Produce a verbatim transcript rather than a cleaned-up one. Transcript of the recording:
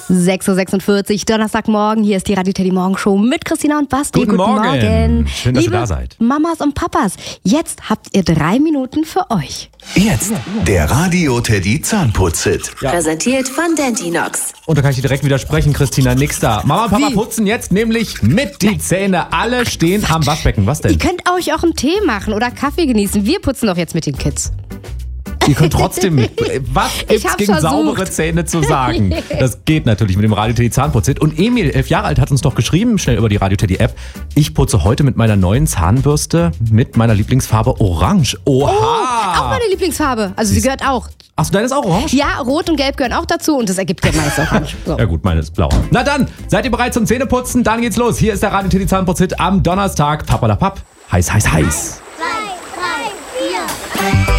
sechs Uhr sechsundvierzig, Donnerstagmorgen. Hier ist die Radio Teddy Morgenshow mit Christina und Basti. Guten, Guten Morgen. Morgen. Schön, dass Liebe ihr da seid. Mamas und Papas, jetzt habt ihr drei Minuten für euch. Jetzt der Radio Teddy Zahnputz-Hit. Ja. Präsentiert von Dentinox. Und da kann ich dir direkt widersprechen, Christina, nix da. Mama und Papa Wie? putzen jetzt nämlich mit die Zähne. Alle stehen am Waschbecken. Was denn? Ihr könnt euch auch einen Tee machen oder Kaffee genießen. Wir putzen doch jetzt mit den Kids. Ihr könnt trotzdem mit. Was gibt's hab's gegen versucht. saubere Zähne zu sagen? Das geht natürlich mit dem Radio Teddy Zahnputz-Hit. Und Emil, elf Jahre alt, hat uns doch geschrieben, schnell über die Radio Teddy App. Ich putze heute mit meiner neuen Zahnbürste mit meiner Lieblingsfarbe Orange. Oha! Oh, auch meine Lieblingsfarbe. Also sie gehört auch. Achso, deine ist auch orange? Ja, Rot und Gelb gehören auch dazu und das ergibt ja meist orange. So. Ja gut, meine ist blau. Na dann, seid ihr bereit zum Zähneputzen? Dann geht's los. Hier ist der Radio Teddy Zahnputz-Hit am Donnerstag. Papalapap. Heiß, heiß, heiß. Drei, drei, vier.